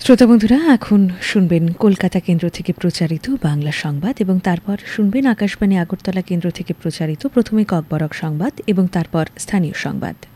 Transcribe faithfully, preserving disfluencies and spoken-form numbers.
শ্রোতা বন্ধুরা, এখন শুনবেন কলকাতা কেন্দ্র থেকে প্রচারিত বাংলা সংবাদ এবং তারপর শুনবেন আকাশবাণী আগরতলা কেন্দ্র থেকে প্রচারিত প্রথমে ককবরক সংবাদ এবং তারপর স্থানীয় সংবাদ।